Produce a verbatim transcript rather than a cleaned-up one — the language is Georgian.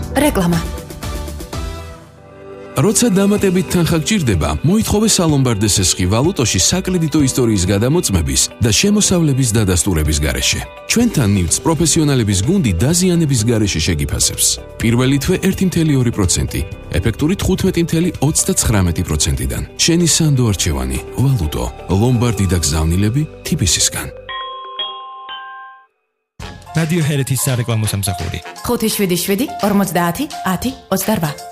რეკლამა. როცა დამატებით თანხა გჭირდება, მოითხოვე სალომბარდეს ესხი ვალუტოში საკრედიტო ისტორიის გადამოწმების და შემოსავლების დადასტურების გარეშე. ჩვენთან ნივთს პროფესიონალების გუნდი დაზიანების გარეშე შეგიფასებს. პირველი თვე ერთი კoma ორი პროცენტი, ეფექტური თხუთმეტი კoma ოცდაცხრამეტი პროცენტიდან. შენი სანდო არჩევანი, ვალუტო, ლომბარდი და გზავნილები თიბისისგან. რადიო ჰერეთის სარეკლამო სამსახური. ხუთი შვიდი შვიდი ორმოცდაათი ათი ოცდარვა.